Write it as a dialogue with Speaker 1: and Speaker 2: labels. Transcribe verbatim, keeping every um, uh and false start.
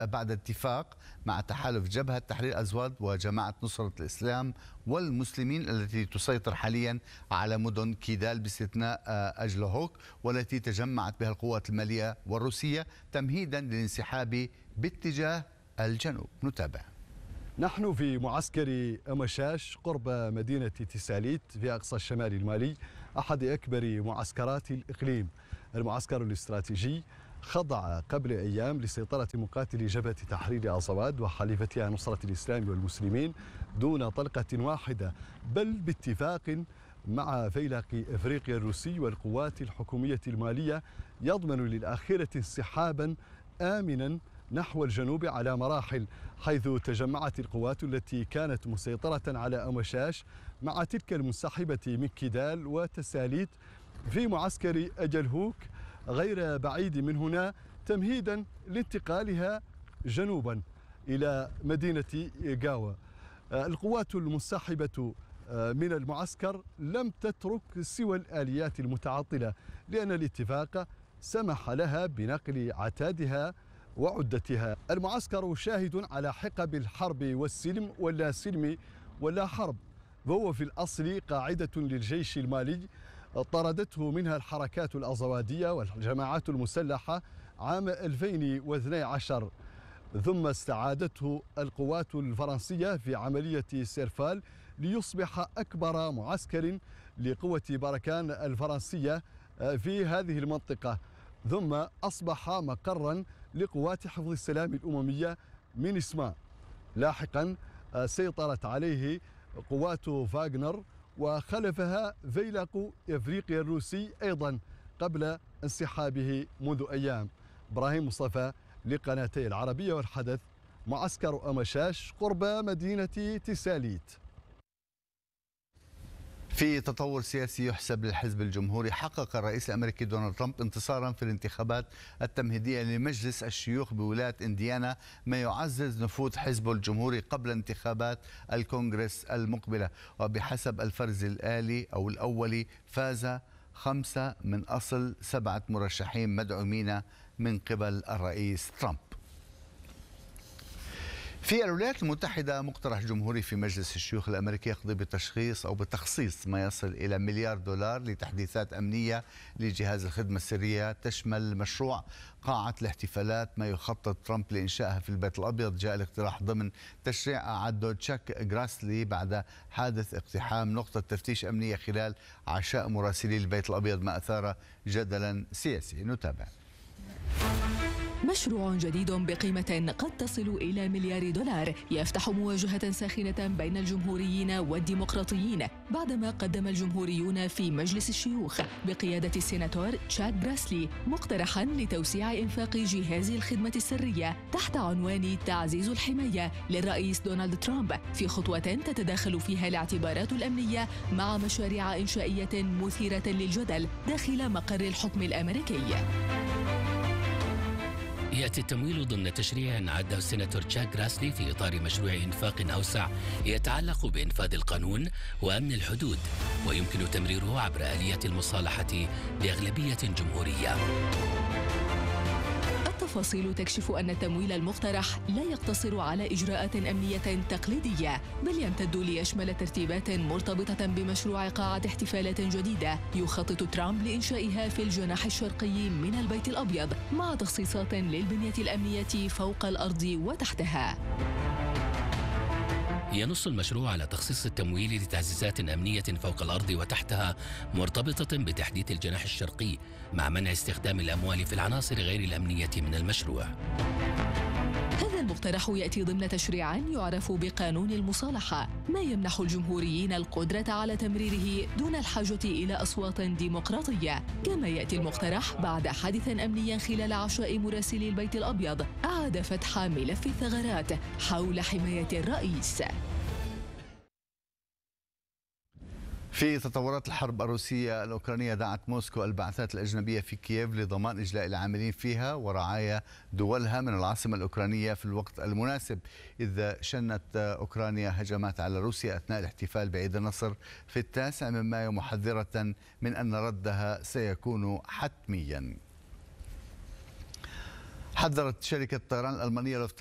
Speaker 1: بعد اتفاق مع تحالف جبهة تحرير الأزواج وجماعة نصرة الإسلام والمسلمين التي تسيطر حاليا على مدن كيدال باستثناء أجلهوك، والتي تجمعت بها القوات المالية والروسية تمهيدا للانسحاب باتجاه الجنوب. نتابع.
Speaker 2: نحن في معسكر أمشاش قرب مدينة تساليت في أقصى الشمال المالي، أحد أكبر معسكرات الإقليم. المعسكر الاستراتيجي خضع قبل أيام لسيطرة مقاتلي جبهة تحرير الأزواج وحليفتها نصرة الإسلام والمسلمين دون طلقة واحدة، بل باتفاق مع فيلق إفريقيا الروسي والقوات الحكومية المالية يضمن للآخرة انسحابا آمنا نحو الجنوب على مراحل، حيث تجمعت القوات التي كانت مسيطرة على أمشاش مع تلك المنسحبة من كيدال وتساليت في معسكر أجلهوك غير بعيد من هنا، تمهيدا لانتقالها جنوبا إلى مدينة غاوا. القوات المنسحبة من المعسكر لم تترك سوى الآليات المتعطلة، لأن الاتفاق سمح لها بنقل عتادها وعدتها. المعسكر شاهد على حقب الحرب والسلم ولا سلم ولا حرب، وهو في الأصل قاعدة للجيش المالي طردته منها الحركات الأزوادية والجماعات المسلحة عام ألفين واثني عشر، ثم استعادته القوات الفرنسية في عملية سيرفال ليصبح أكبر معسكر لقوة بركان الفرنسية في هذه المنطقة، ثم أصبح مقرا لقوات حفظ السلام الأممية مينسما. لاحقا سيطرت عليه قوات فاغنر وخلفها فيلق إفريقيا الروسي أيضا قبل انسحابه منذ أيام. إبراهيم مصطفى لقناتي العربية والحدث، معسكر أمشاش قرب مدينة تساليت.
Speaker 1: في تطور سياسي يحسب للحزب الجمهوري، حقق الرئيس الأمريكي دونالد ترامب انتصارا في الانتخابات التمهيدية لمجلس الشيوخ بولاية إنديانا، ما يعزز نفوذ حزبه الجمهوري قبل انتخابات الكونغرس المقبلة. وبحسب الفرز الآلي أو الأولي فاز خمسة من أصل سبعة مرشحين مدعومين من قبل الرئيس ترامب. في الولايات المتحدة، مقترح جمهوري في مجلس الشيوخ الأمريكي يقضي بتشخيص أو بتخصيص ما يصل إلى مليار دولار لتحديثات أمنية لجهاز الخدمة السرية تشمل مشروع قاعة الاحتفالات، ما يخطط ترامب لإنشائها في البيت الأبيض. جاء الاقتراح ضمن تشريع أعده تشاك غراسلي بعد حادث اقتحام نقطة تفتيش أمنية خلال عشاء مراسلي البيت الأبيض، ما أثار جدلا سياسي. نتابع.
Speaker 3: مشروع جديد بقيمة قد تصل إلى مليار دولار يفتح مواجهة ساخنة بين الجمهوريين والديمقراطيين، بعدما قدم الجمهوريون في مجلس الشيوخ بقيادة السيناتور تشاك غراسلي مقترحا لتوسيع إنفاق جهاز الخدمة السرية تحت عنوان تعزيز الحماية للرئيس دونالد ترامب، في خطوة تتداخل فيها الاعتبارات الأمنية مع مشاريع إنشائية مثيرة للجدل داخل مقر الحكم الأمريكي.
Speaker 4: يأتي التمويل ضمن تشريع عده السيناتور تشاك غراسلي في إطار مشروع إنفاق أوسع يتعلق بإنفاذ القانون وأمن الحدود، ويمكن تمريره عبر آلية المصالحة بأغلبية جمهورية.
Speaker 3: التفاصيل تكشف أن التمويل المقترح لا يقتصر على إجراءات أمنية تقليدية، بل يمتد ليشمل ترتيبات مرتبطة بمشروع قاعة احتفالات جديدة يخطط ترامب لإنشائها في الجناح الشرقي من البيت الأبيض، مع تخصيصات للبنية الأمنية فوق الأرض وتحتها.
Speaker 4: ينص المشروع على تخصيص التمويل لتعزيزات أمنية فوق الأرض وتحتها مرتبطة بتحديث الجناح الشرقي، مع منع استخدام الأموال في العناصر غير الأمنية من المشروع.
Speaker 3: هذا المقترح يأتي ضمن تشريع يعرف بقانون المصالحة، ما يمنح الجمهوريين القدرة على تمريره دون الحاجة إلى أصوات ديمقراطية. كما يأتي المقترح بعد حادث أمني خلال عشاء مراسلي البيت الأبيض أعاد فتح ملف الثغرات حول حماية الرئيس.
Speaker 1: في تطورات الحرب الروسية الأوكرانية، دعت موسكو البعثات الأجنبية في كييف لضمان إجلاء العاملين فيها ورعاية دولها من العاصمة الأوكرانية في الوقت المناسب، إذ شنت أوكرانيا هجمات على روسيا أثناء الاحتفال بعيد النصر في التاسع من مايو، محذرة من أن ردها سيكون حتميا. حذرت شركة الطيران الألمانية